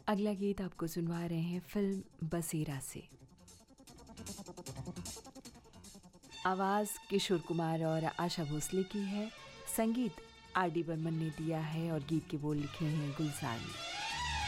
अगला गीत आपको सुनवा रहे हैं फिल्म बसेरा से। आवाज़ किशोर कुमार और आशा भोसले की है, संगीत आर डी बर्मन ने दिया है और गीत के बोल लिखे हैं गुलजार ने।